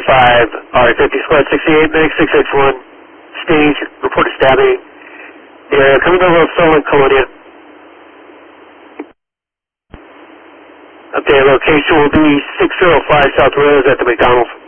R50 squad 68, medic 661, stage, reported stabbing. Yeah, coming over of Stolen Colonia. Update location will be 605 South Rose at the McDonald's.